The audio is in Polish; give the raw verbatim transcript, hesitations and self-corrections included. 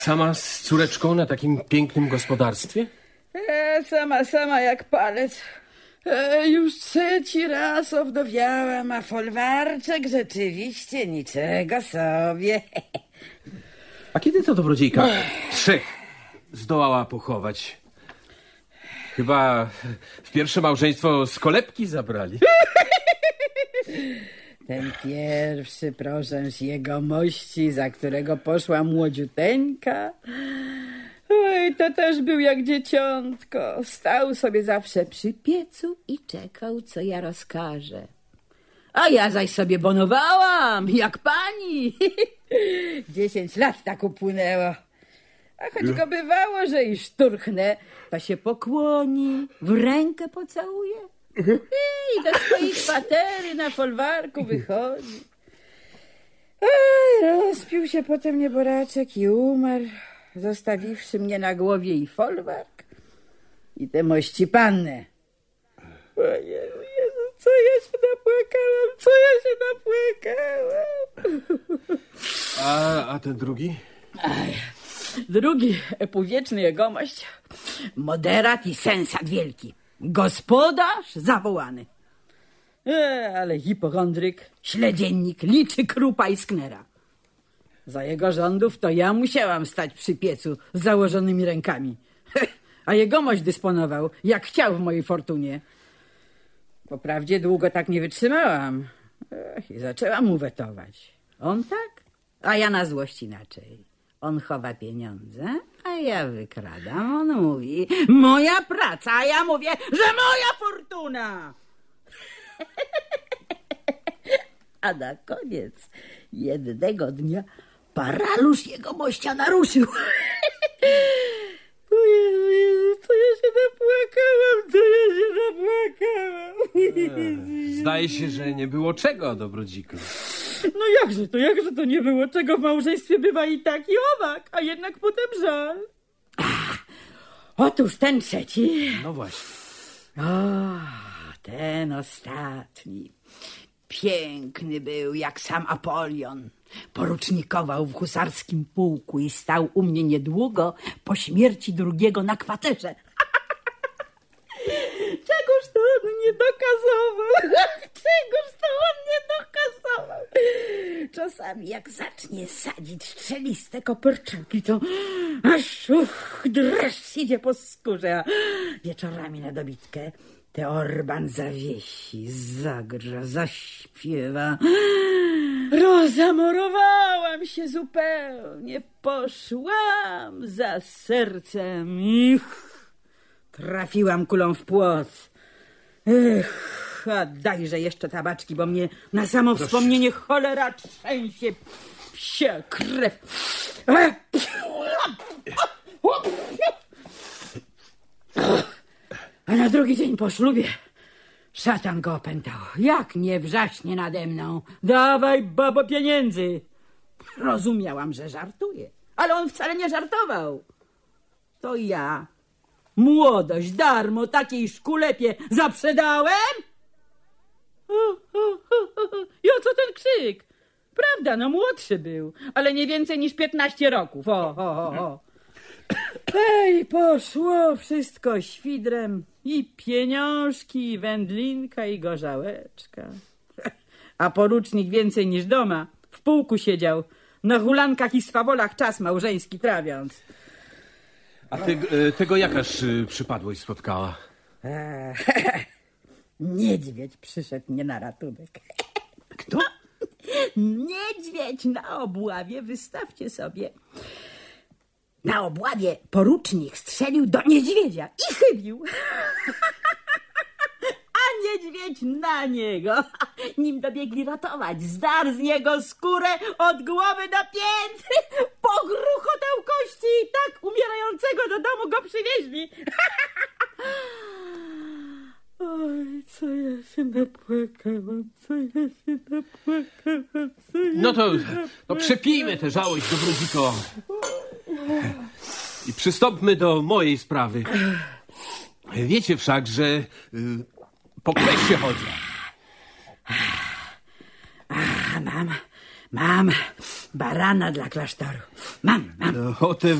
Sama z córeczką na takim pięknym gospodarstwie? E, sama, sama jak palec. E, już trzeci raz owdowiałam, a folwarczek rzeczywiście niczego sobie. A kiedy to dobrodziejka trzech zdołała pochować? Chyba w pierwsze małżeństwo z kolebki zabrali. Ten pierwszy proszę jegomości, za którego poszła młodziuteńka. Oj, to też był jak dzieciątko. Stał sobie zawsze przy piecu i czekał, co ja rozkażę. A ja zaś sobie bonowałam, jak pani. Dziesięć lat tak upłynęło. A choć go bywało, że i szturchnę, to się pokłoni, w rękę pocałuje i do swojej kwatery na folwarku wychodzi. Oj, rozpił się potem nieboraczek i umarł, zostawiwszy mnie na głowie i folwark, i tę mości pannę. O Jezu, Jezu, co ja się napłakałam, co ja się napłakałam. A, a ten drugi? Aj, drugi półwieczny jegomość, moderat i sensat wielki, gospodarz zawołany. E, ale hipochondryk, śledziennik, liczy krupa i sknera. Za jego rządów to ja musiałam stać przy piecu z założonymi rękami. A jegomość dysponował, jak chciał w mojej fortunie. Poprawdzie długo tak nie wytrzymałam. Ech, i zaczęłam mu wetować. On tak, a ja na złość inaczej. On chowa pieniądze, a ja wykradam. On mówi, moja praca, a ja mówię, że moja fortuna. A na koniec jednego dnia paraliż jegomościa naruszył. O Jezu, Jezu, co ja się napłakałam, co ja się napłakałam. E, zdaje się, że nie było czego, dobrodziejko. No jakże to, jakże to nie było czego, w małżeństwie bywa i tak i owak, a jednak potem żal. Ach, otóż ten trzeci. No właśnie. O, ten ostatni. Piękny był jak sam Apolion. Porucznikował w husarskim pułku i stał u mnie niedługo po śmierci drugiego na kwaterze. Czegoż to on nie dokazował? Czegoż to on nie dokazował? Czasami jak zacznie sadzić strzeliste koperczyki, to aż uch, dreszcz idzie po skórze, a wieczorami na dobitkę te orban zawiesi, zagra, zaśpiewa. Rozamorowałam się zupełnie, poszłam za sercem. Ich, trafiłam kulą w płot. Ech, a dajże jeszcze tabaczki, bo mnie na samo Proszę. Wspomnienie cholera trzęsie. Psia krew. A na drugi dzień po ślubie szatan go opętał. Jak nie wrzaśnie nade mną. Dawaj, babo, pieniędzy. Rozumiałam, że żartuje, ale on wcale nie żartował. To ja młodość darmo takiej szkulepie zaprzedałem? I o co ten krzyk? Prawda, no młodszy był, ale nie więcej niż piętnaście roków. O, o, o, o. Ej, poszło wszystko świdrem. I pieniążki, i wędlinka, i gorzałeczka. A porucznik więcej niż doma w pułku siedział, na hulankach i swawolach czas małżeński trawiąc. A te, tego jakaż przypadłość spotkała? Eee, niedźwiedź przyszedł mnie na ratunek. Kto? Niedźwiedź na obławie, wystawcie sobie. Na obławie porucznik strzelił do niedźwiedzia i chybił. A niedźwiedź na niego. Nim dobiegli ratować, zdarł z niego skórę od głowy do pięt. Pogruchotał kości i tak umierającego do domu go przywieźli. Oj, co ja się napłakałam, co ja się napłakałam, co ja No to się no przepijmy tę żałość, dobrodziko. I przystąpmy do mojej sprawy. Wiecie wszak, że y, po kresie chodzę. A, mam, mam barana dla klasztoru. Mam, mam. O tę